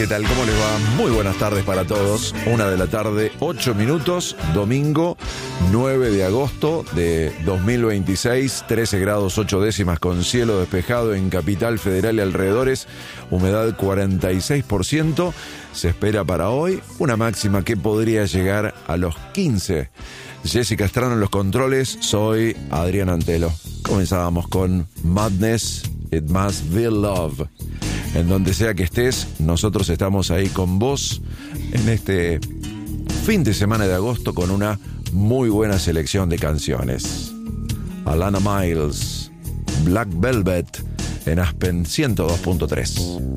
¿qué tal? ¿Cómo les va? Muy buenas tardes para todos. 1 de la tarde, 8 minutos, domingo 9 de agosto de 2026, 13 grados 8 décimas con cielo despejado en Capital Federal y alrededores, humedad 46%. Se espera para hoy una máxima que podría llegar a los 15. Jessica Estrano en los controles, soy Adrián Antelo. Comenzábamos con Madness, It Must Be Love. En donde sea que estés, nosotros estamos ahí con vos en este fin de semana de agosto con una muy buena selección de canciones. Alana Miles, Black Velvet en Aspen 102.3.